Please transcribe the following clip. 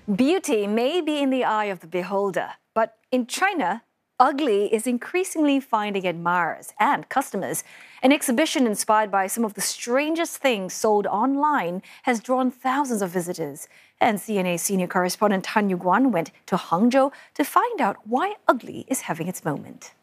Beauty may be in the eye of the beholder, but in China, ugly is increasingly finding admirers and customers. An exhibition inspired by some of the strangest things sold online has drawn thousands of visitors. And CNA senior correspondent Tan Yu Guan went to Hangzhou to find out why ugly is having its moment.